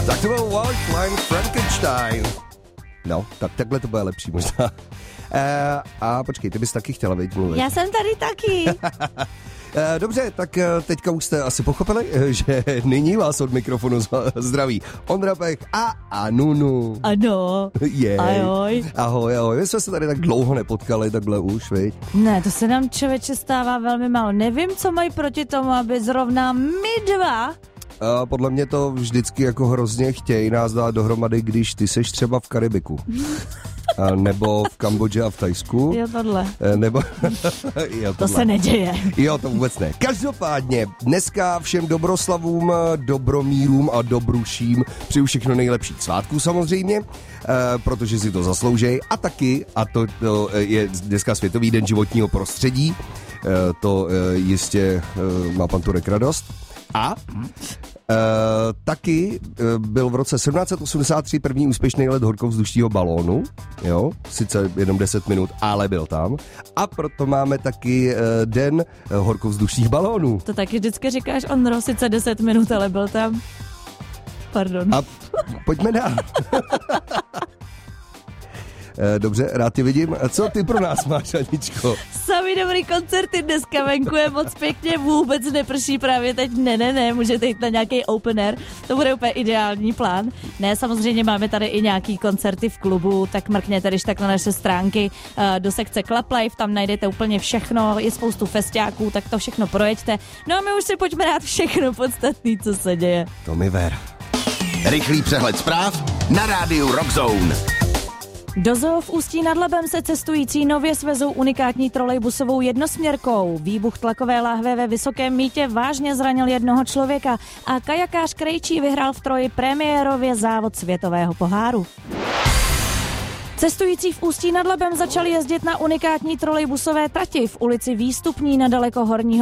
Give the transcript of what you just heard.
Tak to byl Wolfgang Frankenstein. No, takhle to bude lepší možná. A počkej, ty bys taky chtěla mluvit. Já jsem tady taky. Dobře, tak teďka už jste asi pochopili, že nyní vás od mikrofonu zdraví Ondra Pech a Nunu. Ano. Ahoj. Ahoj. My jsme se tady tak dlouho nepotkali, takhle už, viď? Ne, to se nám člověče stává velmi málo. Nevím, co mají proti tomu, aby zrovna my dva... Podle mě to vždycky jako hrozně chtějí nás dát dohromady, když ty seš třeba v Karibiku. Nebo v Kambodži a v Thajsku. Jo, tohle. Nebo... To se neděje. Jo, to vůbec ne. Každopádně, dneska všem dobroslavům, dobromírům a dobruším přeju všechno nejlepších svátků samozřejmě, protože si to zaslouží. A taky, a to je dneska Světový den životního prostředí, to jistě má pan Turek radost. A taky byl v roce 1783 první úspěšný let horkovzdušního balónu, jo, sice jenom 10 minut, ale byl tam. A proto máme taky den horkovzdušních balónů. To taky vždycky říkáš, Ondro, sice 10 minut, ale byl tam. Pardon. A pojďme dál. Dobře, rád tě vidím. Co ty pro nás máš, Aničko? Samý dobrý koncerty dneska venku je moc pěkně, vůbec neprší právě teď, ne, můžete jít na nějaký open air, to bude úplně ideální plán. Ne, samozřejmě máme tady i nějaký koncerty v klubu, tak mrkněte když tak na naše stránky do sekce Club Life, tam najdete úplně všechno, je spoustu festiáků, tak to všechno projeďte. No a my už si pojďme dát všechno podstatný, co se děje. To mi ver. Rychlý přehled zpráv na rádiu Rock Zone. Do zoo v Ústí nad Labem se cestující nově svezou unikátní trolejbusovou jednosměrkou. Výbuch tlakové láhve ve Vysokém Mýtě vážně zranil jednoho člověka a kajakář Krejčí vyhrál v Troji premiérově závod světového poháru. Cestující v Ústí nad Labem začali jezdit na unikátní trolejbusové trati v ulici Výstupní nedaleko Horního